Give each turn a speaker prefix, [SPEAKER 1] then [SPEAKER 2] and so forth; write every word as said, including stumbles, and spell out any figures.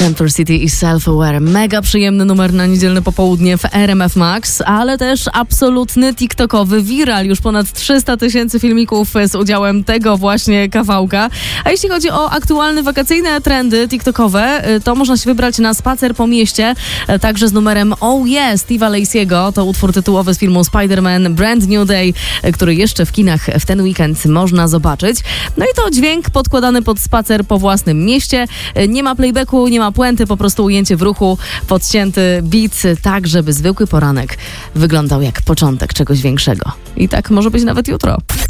[SPEAKER 1] Center City i Self-Aware. Mega przyjemny numer na niedzielne popołudnie w R M F Max, ale też absolutny tiktokowy viral. Już ponad trzysta tysięcy filmików z udziałem tego właśnie kawałka. A jeśli chodzi o aktualne wakacyjne trendy tiktokowe, to można się wybrać na spacer po mieście, także z numerem Oh Yeah Steve'a Lacey'ego. To utwór tytułowy z filmu Spider-Man Brand New Day, który jeszcze w kinach w ten weekend można zobaczyć. No i to dźwięk podkładany pod spacer po własnym mieście. Nie ma playbacku, nie ma puenty, po prostu ujęcie w ruchu, podcięty beat, tak żeby zwykły poranek wyglądał jak początek czegoś większego. I tak może być nawet jutro.